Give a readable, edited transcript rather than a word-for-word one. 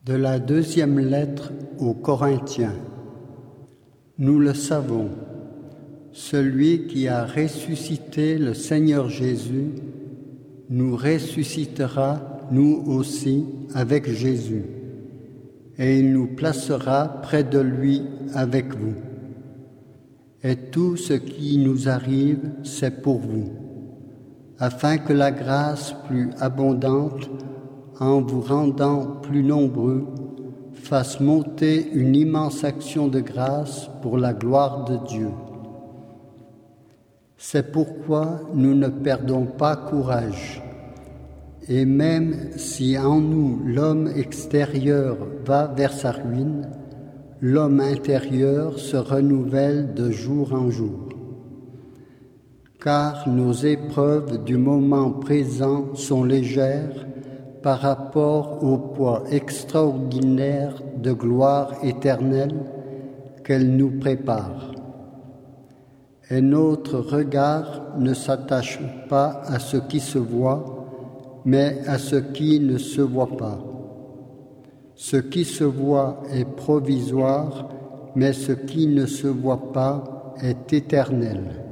De la deuxième lettre aux Corinthiens. Nous le savons, celui qui a ressuscité le Seigneur Jésus nous ressuscitera, nous aussi, avec Jésus, et il nous placera près de lui avec vous. Et tout ce qui nous arrive, c'est pour vous, afin que la grâce plus abondante, en vous rendant plus nombreux, fasse monter une immense action de grâce pour la gloire de Dieu. C'est pourquoi nous ne perdons pas courage. Et même si en nous l'homme extérieur va vers sa ruine, l'homme intérieur se renouvelle de jour en jour. Car nos épreuves du moment présent sont légères par rapport au poids extraordinaire de gloire éternelle qu'elle nous prépare. Et notre regard ne s'attache pas à ce qui se voit, mais à ce qui ne se voit pas. Ce qui se voit est provisoire, mais ce qui ne se voit pas est éternel.